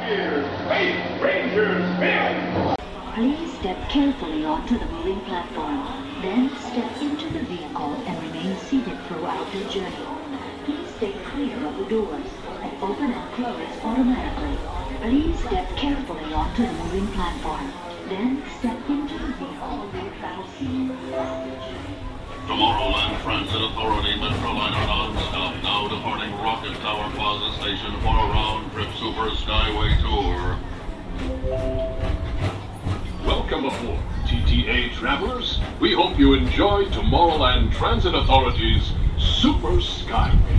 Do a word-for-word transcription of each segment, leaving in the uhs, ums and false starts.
Space Rangers win! Please step carefully onto the moving platform. Then step into the vehicle and remain seated throughout your journey. Please stay clear of the doors and open and close automatically. Please step carefully onto the moving platform. Then step into the vehicle without seat. Tomorrowland Transit Authority Metroliner non-stop, now departing Rocket Tower Plaza Station for a round-trip Super Skyway tour. Welcome aboard, T T A travelers. We hope you enjoy Tomorrowland Transit Authority's Super Skyway.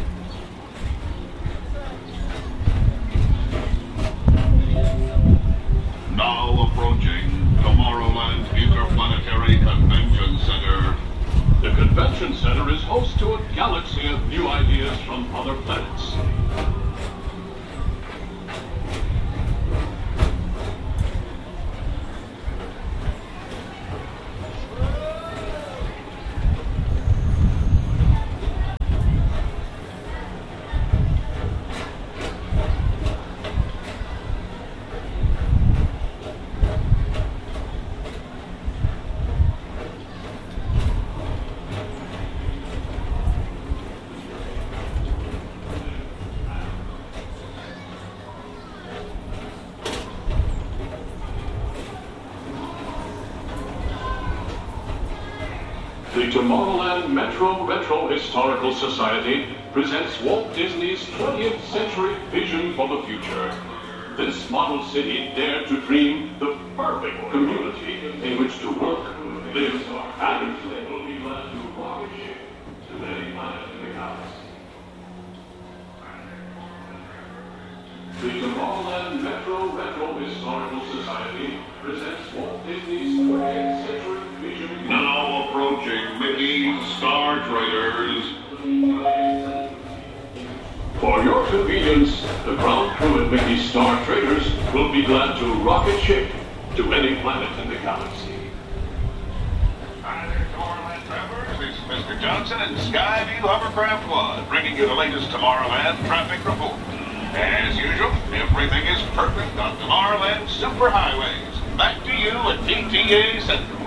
Now approaching Tomorrowland Interplanetary Convention Center. The Convention Center is host to a galaxy of new ideas from other planets. The Tomorrowland Metro Retro Historical Society presents Walt Disney's twentieth century vision for the future. This model city dared to dream the perfect community in which to work, live, and play. Will be glad to rocket ship to any planet in the galaxy. The Tomorrowland Metro Retro Historical Society presents Walt Disney's twentieth century vision. Now approaching Mickey's Star Traders. For your convenience, the ground crew at Mickey's Star Traders will be glad to rocket ship to any planet in the galaxy. Hi there, Tomorrowland travelers. This is Mister Johnson and Skyview Hovercraft One, bringing you the latest Tomorrowland traffic report. As usual, everything is perfect on Tomorrowland Superhighways. Back to you at T T A Central.